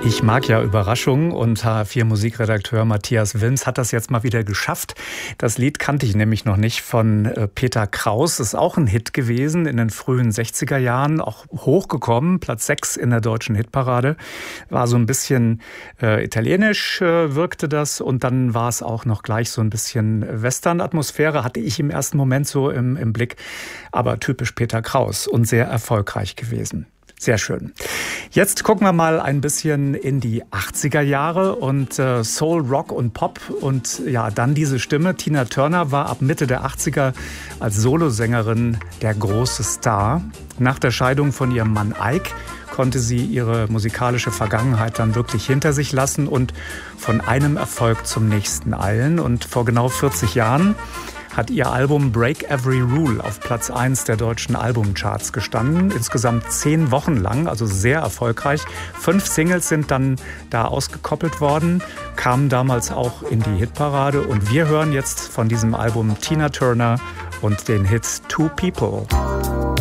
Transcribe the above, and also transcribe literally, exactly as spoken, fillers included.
Ich mag ja Überraschungen und H vier Musikredakteur Matthias Wilms hat das jetzt mal wieder geschafft. Das Lied kannte ich nämlich noch nicht von Peter Kraus. Ist auch ein Hit gewesen in den frühen sechziger Jahren, auch hochgekommen, Platz sechs in der deutschen Hitparade. War so ein bisschen äh, italienisch äh, wirkte das und dann war es auch noch gleich so ein bisschen Western-Atmosphäre, hatte ich im ersten Moment so im, im Blick. Aber typisch Peter Kraus und sehr erfolgreich gewesen. Sehr schön. Jetzt gucken wir mal ein bisschen in die achtziger Jahre und äh, Soul, Rock und Pop und ja, dann diese Stimme. Tina Turner war ab Mitte der achtziger als Solosängerin der große Star. Nach der Scheidung von ihrem Mann Ike konnte sie ihre musikalische Vergangenheit dann wirklich hinter sich lassen und von einem Erfolg zum nächsten eilen. Und vor genau vierzig Jahren hat ihr Album Break Every Rule auf Platz eins der deutschen Albumcharts gestanden. Insgesamt zehn Wochen lang, also sehr erfolgreich. Fünf Singles sind dann da ausgekoppelt worden, kamen damals auch in die Hitparade. Und wir hören jetzt von diesem Album Tina Turner und den Hit Two People.